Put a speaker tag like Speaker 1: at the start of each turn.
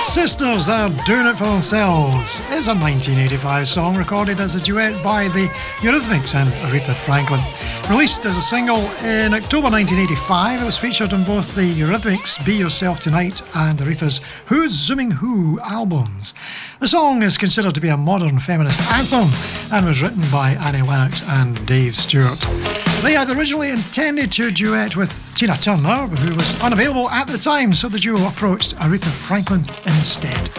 Speaker 1: Sisters are doing it for themselves. It's a 1985 song recorded as a duet by the Eurythmics and Aretha Franklin. Released as a single in October 1985, it was featured on both the Eurythmics' Be Yourself Tonight and Aretha's Who's Zooming Who albums. The song is considered to be a modern feminist anthem and was written by Annie Lennox and Dave Stewart. They had originally intended to duet with Tina Turner, who was unavailable at the time, so the duo approached Aretha Franklin instead.